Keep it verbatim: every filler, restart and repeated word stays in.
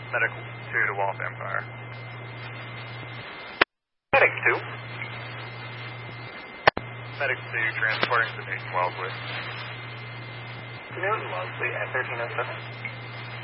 Medic two to Wolf Empire. Medic two. Medic two transporting to Newton Wellesley. Newton Wellesley at thirteen oh seven.